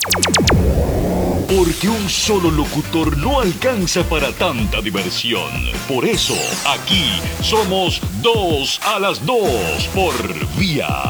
Porque un solo locutor no alcanza para tanta diversión. Por eso, aquí somos 2 a las 2 por Vía